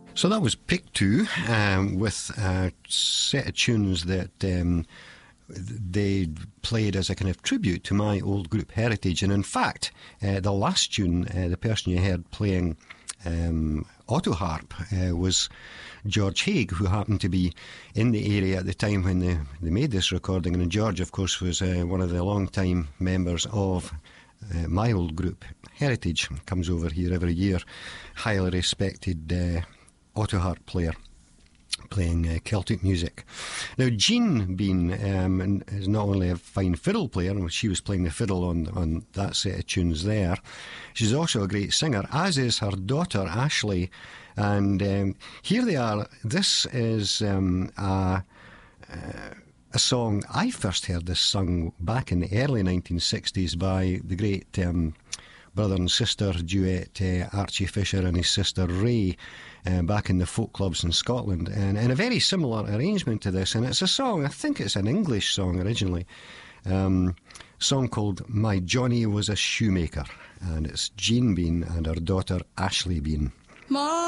So that was Pick Two with a set of tunes that they played as a kind of tribute to my old group Heritage. And in fact, the last tune, the person you heard playing auto harp was George Haig, who happened to be in the area at the time when they made this recording. And George, of course, was one of the long-time members of my old group Heritage. Comes over here every year. Highly respected auto harp player playing Celtic music. Now, Jean Bean is not only a fine fiddle player, she was playing the fiddle on that set of tunes there, she's also a great singer, as is her daughter Ashley. And here they are. This is a song, I first heard this sung back in the early 1960s by the great brother and sister duet Archie Fisher and his sister Ray, back in the folk clubs in Scotland, and a very similar arrangement to this. And it's a song, I think it's an English song originally, song called My Johnny Was a Shoemaker, and it's Jean Bean and her daughter Ashley Bean.